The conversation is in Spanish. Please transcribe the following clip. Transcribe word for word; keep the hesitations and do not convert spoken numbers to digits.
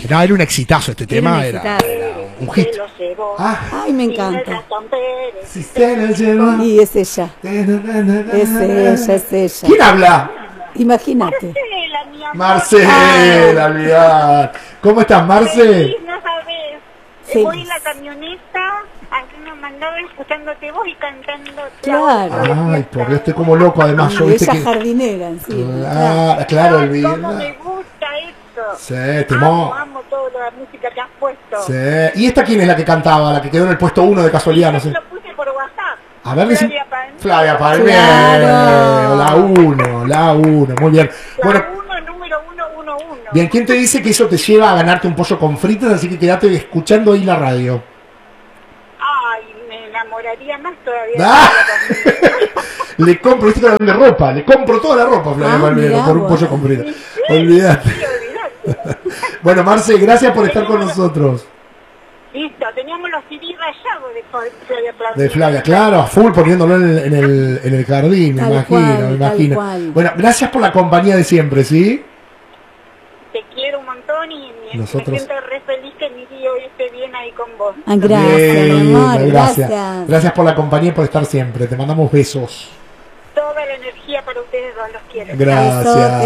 No, era un exitazo este tema, Era un era, exitazo. era un hit. Se lo llevó. Ah, Ay, me Sin el encanta. ratón Pérez. si se lo llevó. Y es ella. Es ella, es ella. ¿Quién habla? Imagínate. Marcela, mi amor. Marcela, olvidar. ¿Cómo estás, Marce? Feliz, no sabes. Feliz. Voy en la camioneta, haciendo mandado, escuchándote vos y cantando. Claro. Ay, por Dios, estoy como loco, además. Yo Y viste ella que... jardinera encima. Ah, claro, Ay, olvidar. cómo me gusta eso. Sí, Amo, temón. amo toda la música que has puesto. Sí. ¿Y esta quién es la que cantaba? La que quedó en el puesto uno de casualidad, no sé. Lo puse por WhatsApp. A ver, decí- Flavia Palmieri. Flavia Palmieri, Claro. la uno, la uno, muy bien. La Bueno, uno, número uno, uno, uno. bien, ¿quién te dice que eso te lleva a ganarte un pollo con fritas? Así que quédate escuchando ahí la radio. Ay, me enamoraría más todavía. Ah. Le compro, viste que de ropa, le compro toda la ropa, Flavia Ah, Palmieri, mirá por un vos. pollo con fritas. Sí, Olvídate. sí, olvidate. Bueno, Marce, gracias por estar con nosotros. Listo, teníamos los C D rayados de Flavia Palmieri. De Flavia, claro, a full poniéndolo en el, en el, en el jardín, me Tal imagino, cual, me tal imagino. cual. Bueno, gracias por la compañía de siempre, ¿sí? Te quiero un montón y me, Nosotros- me siento re feliz que mi día hoy esté bien ahí con vos. Ah, gracias, Bien, mi amor. gracias. Gracias. Gracias por la compañía y por estar siempre. Te mandamos besos. Toda la energía para ustedes dos, los quiero. Gracias. Besote.